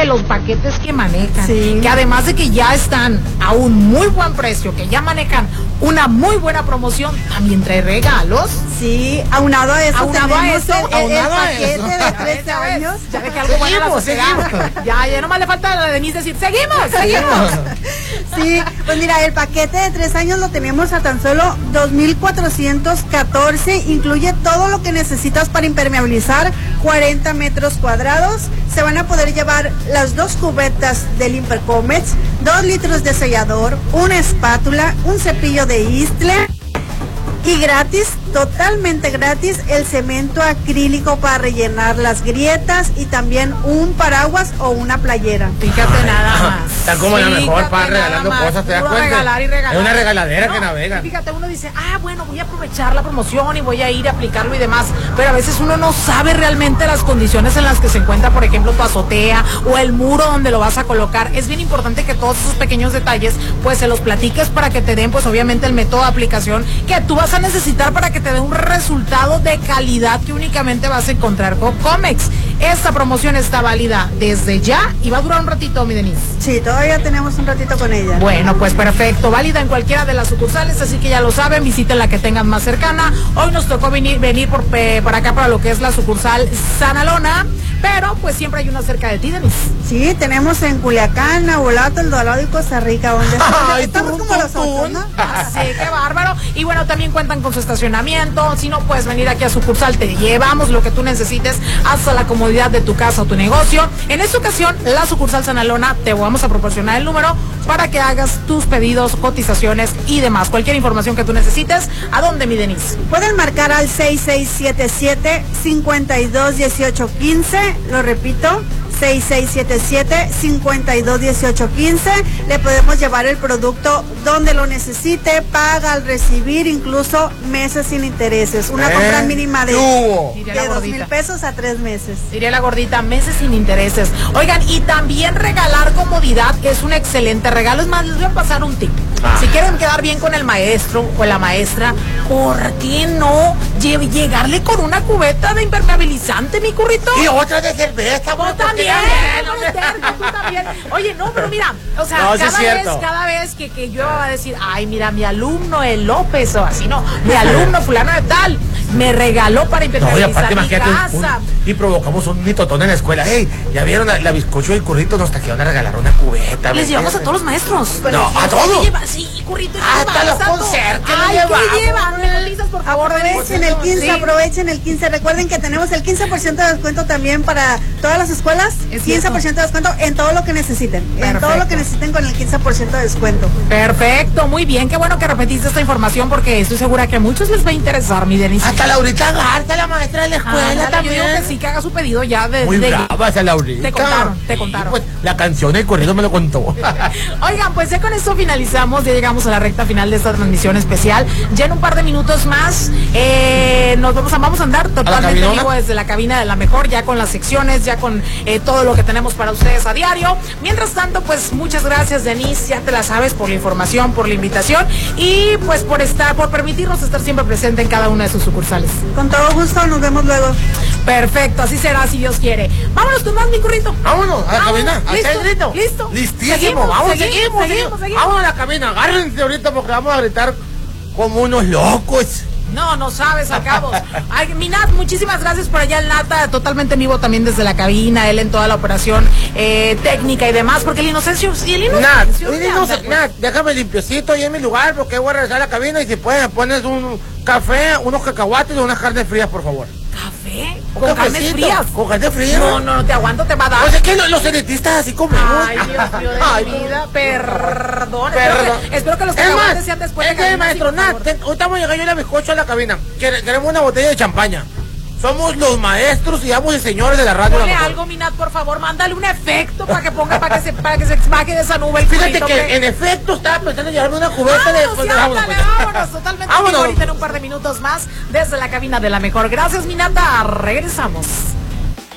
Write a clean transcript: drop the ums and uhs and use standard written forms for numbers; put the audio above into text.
de los paquetes que manejan, sí, que además de que ya están a un muy buen precio, que ya manejan una muy buena promoción, también trae regalos. Sí, aunado a eso, tenemos el paquete de 3 años. Ya ve que algo bueno a la sociedad. Ya nomás le falta a la Denise decir, seguimos. Sí, pues mira, el paquete de 3 años lo tenemos a tan solo 2,414, incluye todo lo que necesitas para impermeabilizar 40 metros cuadrados. Se van a poder llevar las 2 cubetas de Limpercomex, 2 litros de sellador, una espátula, un cepillo de Istle y gratis, totalmente gratis, el cemento acrílico para rellenar las grietas y también un paraguas o una playera. Fíjate nada más. Está como la mejor para regalando cosas, ¿te das cuenta? Regalar y regalar. Es una regaladera que navega. Fíjate, uno dice, bueno, voy a aprovechar la promoción y voy a ir a aplicarlo y demás, pero a veces uno no sabe realmente las condiciones en las que se encuentra, por ejemplo, tu azotea o el muro donde lo vas a colocar. Es bien importante que todos esos pequeños detalles, pues se los platiques para que te den, pues obviamente el método de aplicación que tú vas a necesitar para que te dé un resultado de calidad que únicamente vas a encontrar con Comex. Esta promoción está válida desde ya y va a durar un ratito, mi Denise. Sí, todavía tenemos un ratito con ella. Bueno, pues perfecto, válida en cualquiera de las sucursales, así que ya lo saben, visiten la que tengan más cercana. Hoy nos tocó venir por acá para lo que es la sucursal Sanalona, pero pues siempre hay una cerca de ti, Denise. Sí, tenemos en Culiacán, Nabolato, El Dorado y Costa Rica, donde estamos como los otros, ¿no? Así, qué bárbaro. Y bueno, también cuentan con su estacionamiento. Si no puedes venir aquí a sucursal, te llevamos lo que tú necesites hasta la comodidad de tu casa o tu negocio. En esta ocasión, la sucursal Sanalona, te vamos a proporcionar el número para que hagas tus pedidos, cotizaciones y demás. Cualquier información que tú necesites, ¿a dónde, mi Denise? Pueden marcar al 6677-521815, lo repito, 6677-521815. Le podemos llevar el producto donde lo necesite, paga al recibir, incluso meses sin intereses. Una compra mínima de 2,000 pesos a 3 meses. Diría la gordita, meses sin intereses. Oigan, y también regalar comodidad es un excelente regalo. Es más, les voy a pasar un tip. Si quieren quedar bien con el maestro o la maestra, ¿por qué no llegarle con una cubeta de impermeabilizante, mi currito? Y otra de cerveza, vos también. Tú también. Oye, no, pero mira, o sea, no, cada vez que yo va a decir, ay, mira, mi alumno el López, o así, no, mi alumno fulano de tal, me regaló para impermeabilizar mi casa. Y provocamos un mitotón en la escuela. Hey, ya vieron la bizcocho y el currito, nos trajeron a regalar una cubeta. Les llevamos a todos los maestros. No, a todos. Sí, currito. Hasta los concertos. Ay, ¿qué llevan? Por favor, aprovechen el 15, aprovechen el 15. Recuerden que tenemos el 15% de descuento también para todas las escuelas. 15% de descuento en todo lo que necesiten. Perfecto. En todo lo que necesiten con el 15% de descuento. Perfecto, muy bien. Qué bueno que repetiste esta información porque estoy segura que a muchos les va a interesar, mi Denise. Hasta Laurita Garza, la maestra de la escuela, también. Yo digo que sí, que haga su pedido ya de... Muy brava esa Laurita. Te contaron. Pues la canción del corrido me lo contó. Oigan, pues ya con esto finalizamos, ya llegamos a la recta final de esta transmisión especial. Ya en un par de minutos más vamos a andar totalmente en vivo desde la cabina de La Mejor, ya con las secciones, ya con todo lo que tenemos para ustedes a diario. Mientras tanto, pues muchas gracias, Denise, ya te la sabes, por la información, por la invitación y pues por permitirnos estar siempre presente en cada una de sus sucursales. Con todo gusto, nos vemos luego. Perfecto, así será si Dios quiere. Vámonos tú más, mi currito. Vámonos a la cabina. Listo. Listísimo. Seguimos. Vámonos a la cabina. Agárrense ahorita porque vamos a gritar como unos locos. No sabes, acabos. Ay, mi Nat, muchísimas gracias por allá, el Nata, totalmente en vivo también desde la cabina, él en toda la operación técnica y demás, porque el Inocencio, Nat, déjame limpiecito ahí en mi lugar, porque voy a regresar a la cabina y si puedes, pones un café, unos cacahuates y unas carnes frías, por favor. ¿Café? ¿Con carnes frías? ¿Con carnes frías? No te aguanto, te va a dar. Pues es que los elitistas así como... Ay, Dios mío de mi vida, perdón. Espero que los cacahuates sean después de cabina. Maestro Nat, ahorita vamos a llegar yo y la bizcocho a la cabina. Queremos una botella de champaña. Somos los maestros y amos y señores de la radio. Ponle algo, Minat, por favor, mándale un efecto para que se baje de esa nube. Fíjate que en efecto estaba pensando en llevarme una cubeta de... Vámonos, totalmente. Ahorita en un par de minutos más desde la cabina de La Mejor. Gracias, Minata. Regresamos.